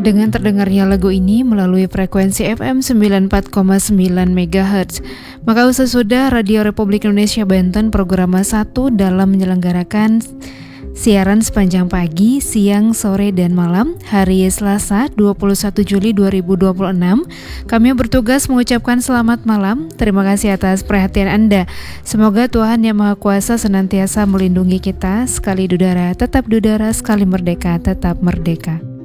Dengan terdengarnya lagu ini melalui frekuensi FM 94,9 MHz, maka sudah Radio Republik Indonesia Banten program 1 dalam menyelenggarakan siaran sepanjang pagi, siang, sore, dan malam hari Selasa 21 Juli 2026. Kami bertugas mengucapkan selamat malam. Terima kasih atas perhatian Anda. Semoga Tuhan Yang Maha Kuasa senantiasa melindungi kita. Sekali dudara, tetap dudara. Sekali merdeka, tetap merdeka.